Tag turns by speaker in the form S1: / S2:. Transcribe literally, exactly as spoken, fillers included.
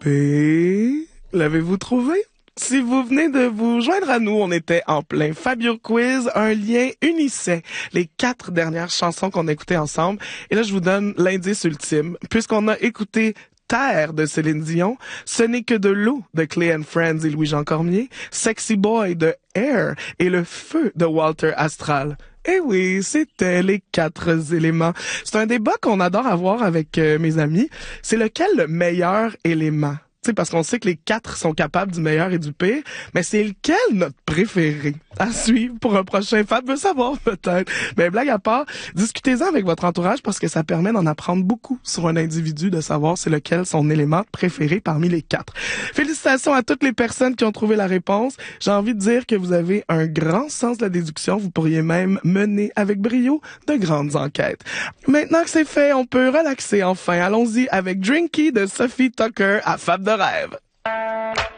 S1: P. L'avez-vous trouvé? Si vous venez de vous joindre à nous, on était en plein Fabio Quiz. Un lien unissait les quatre dernières chansons qu'on a écoutées ensemble. Et là, je vous donne l'indice ultime. Puisqu'on a écouté Terre de Céline Dion, Ce n'est que de l'eau de Clay and Friends et Louis-Jean Cormier, Sexy Boy de Air et Le Feu de Walter Astral. Eh oui, c'était les quatre éléments. C'est un débat qu'on adore avoir avec euh, mes amis. C'est lequel le meilleur élément? Tu sais, parce qu'on sait que les quatre sont capables du meilleur et du pire, mais c'est lequel notre préféré? À suivre pour un prochain Fab veut savoir peut-être. Mais blague à part, discutez-en avec votre entourage parce que ça permet d'en apprendre beaucoup sur un individu, de savoir c'est lequel son élément préféré parmi les quatre. Félicitations à toutes les personnes qui ont trouvé la réponse. J'ai envie de dire que vous avez un grand sens de la déduction. Vous pourriez même mener avec brio de grandes enquêtes. Maintenant que c'est fait, on peut relaxer enfin. Allons-y avec Drinky de Sophie Tucker à Fab de rêve.